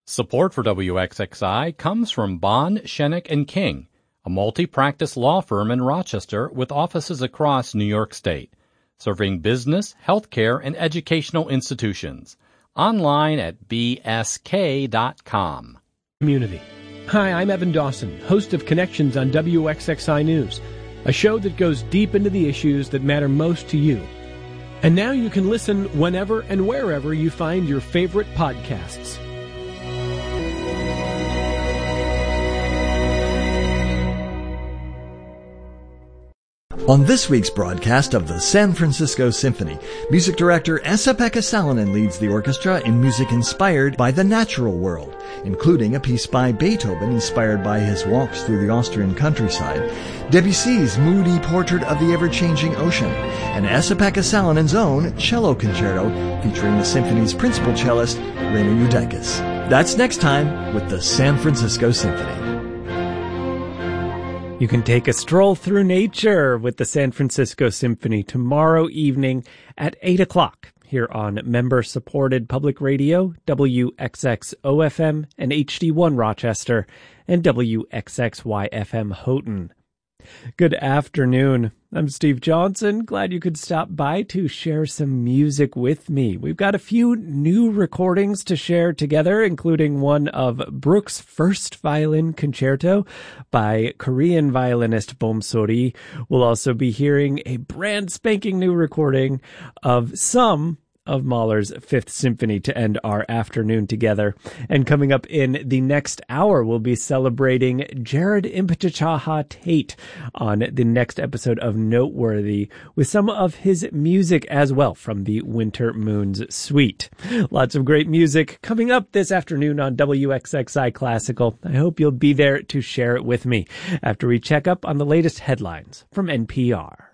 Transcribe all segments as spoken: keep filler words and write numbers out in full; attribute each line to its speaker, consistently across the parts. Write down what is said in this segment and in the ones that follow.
Speaker 1: Support for W X X I comes from Bond, Shenick and King, a multi-practice law firm in Rochester with offices across New York State, serving business, healthcare, and educational institutions. Online at b s k dot com.
Speaker 2: Community. Hi, I'm Evan Dawson, host of Connections on W X X I News, a show that goes deep into the issues that matter most to you. And now you can listen whenever and wherever you find your favorite podcasts.
Speaker 3: On this week's broadcast of the San Francisco Symphony, music director Esa-Pekka Salonen leads the orchestra in music inspired by the natural world, including a piece by Beethoven inspired by his walks through the Austrian countryside, Debussy's moody portrait of the ever-changing ocean, and Esa-Pekka Salonen's own cello concerto featuring the symphony's principal cellist, Rainer Judakis. That's next time with the San Francisco Symphony.
Speaker 2: You can take a stroll through nature with the San Francisco Symphony tomorrow evening at eight o'clock here on member-supported public radio, W X X O F M and H D one Rochester, and W X X Y F M Houghton. Good afternoon. I'm Steve Johnson. Glad you could stop by to share some music with me. We've got a few new recordings to share together, including one of Bruch's first violin concerto by Korean violinist Bom Sori. We'll also be hearing a brand spanking new recording of some of Mahler's Fifth Symphony to end our afternoon together. And coming up in the next hour, we'll be celebrating Jared Impechachaha Tate on the next episode of Noteworthy with some of his music as well from the Winter Moons Suite. Lots of great music coming up this afternoon on W X X I Classical. I hope you'll be there to share it with me after we check up on the latest headlines from N P R.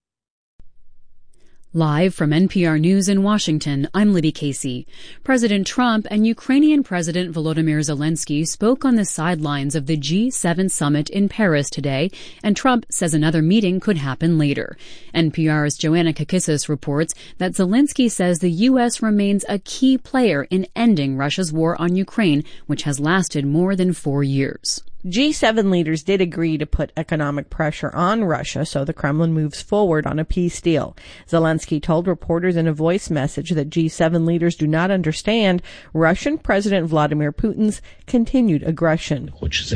Speaker 4: Live from N P R News in Washington, I'm Libby Casey. President Trump and Ukrainian President Volodymyr Zelensky spoke on the sidelines of the G seven summit in Paris today, and Trump says another meeting could happen later. N P R's Joanna Kakissis reports that Zelensky says the U S remains a key player in ending Russia's war on Ukraine, which has lasted more than four years.
Speaker 5: G seven leaders did agree to put economic pressure on Russia so the Kremlin moves forward on a peace deal. Zelensky told reporters in a voice message that G seven leaders do not understand Russian President Vladimir Putin's continued aggression.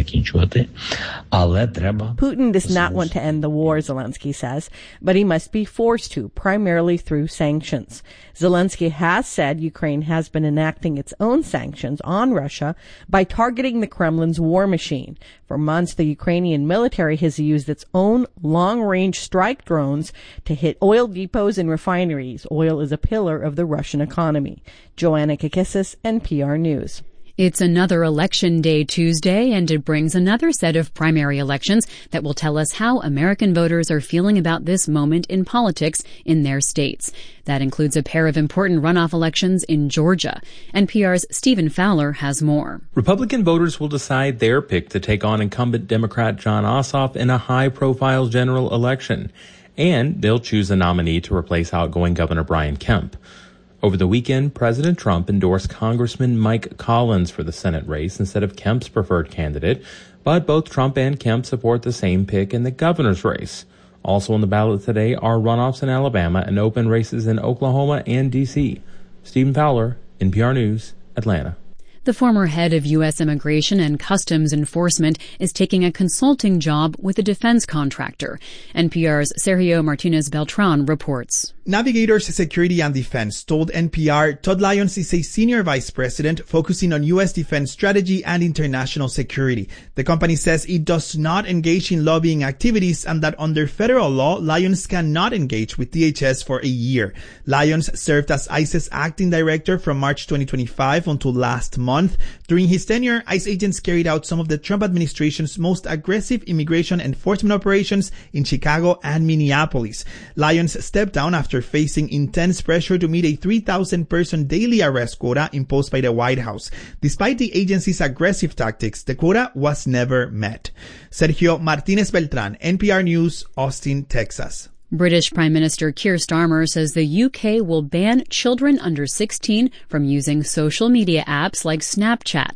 Speaker 5: Putin does not want to end the war, Zelensky says, but he must be forced to, primarily through sanctions. Zelensky has said Ukraine has been enacting its own sanctions on Russia by targeting the Kremlin's war machine. For months, the Ukrainian military has used its own long-range strike drones to hit oil depots and refineries. Oil is a pillar of the Russian economy. Joanna Kakissis, N P R News.
Speaker 4: It's another election day Tuesday, and it brings another set of primary elections that will tell us how American voters are feeling about this moment in politics in their states. That includes a pair of important runoff elections in Georgia. N P R's Stephen Fowler has more.
Speaker 6: Republican voters will decide their pick to take on incumbent Democrat Jon Ossoff in a high-profile general election, and they'll choose a nominee to replace outgoing Governor Brian Kemp. Over the weekend, President Trump endorsed Congressman Mike Collins for the Senate race instead of Kemp's preferred candidate, but both Trump and Kemp support the same pick in the governor's race. Also on the ballot today are runoffs in Alabama and open races in Oklahoma and D C Stephen Fowler, N P R News, Atlanta.
Speaker 4: The former head of U S Immigration and Customs Enforcement is taking a consulting job with a defense contractor. N P R's Sergio Martinez Beltran reports.
Speaker 7: Navigators Security and Defense told N P R Todd Lyons is a senior vice president focusing on U S defense strategy and international security. The company says it does not engage in lobbying activities and that under federal law, Lyons cannot engage with D H S for a year. Lyons served as ICE's acting director from March twenty twenty-five until last month. During his tenure, ICE agents carried out some of the Trump administration's most aggressive immigration enforcement operations in Chicago and Minneapolis. Lyons stepped down after facing intense pressure to meet a three thousand person daily arrest quota imposed by the White House. Despite the agency's aggressive tactics, the quota was never met. Sergio Martinez Beltran, N P R News, Austin, Texas.
Speaker 4: British Prime Minister Keir Starmer says the U K will ban children under sixteen from using social media apps like Snapchat.